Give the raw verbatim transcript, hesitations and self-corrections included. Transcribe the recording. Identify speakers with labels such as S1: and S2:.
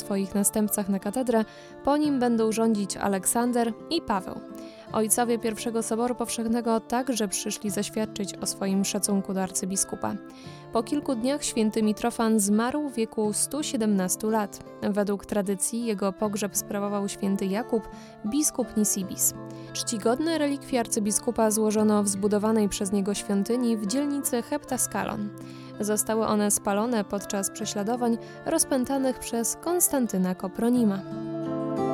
S1: swoich następcach na katedrę, po nim będą rządzić Aleksander i Paweł. Ojcowie pierwszego Soboru Powszechnego także przyszli zaświadczyć o swoim szacunku do arcybiskupa. Po kilku dniach święty Mitrofan zmarł w wieku stu siedemnastu lat. Według tradycji jego pogrzeb sprawował święty Jakub, biskup Nisibis. Czcigodne relikwie arcybiskupa złożono w zbudowanej przez niego świątyni w dzielnicy Heptaskalon. Zostały one spalone podczas prześladowań rozpętanych przez Konstantyna Kopronima.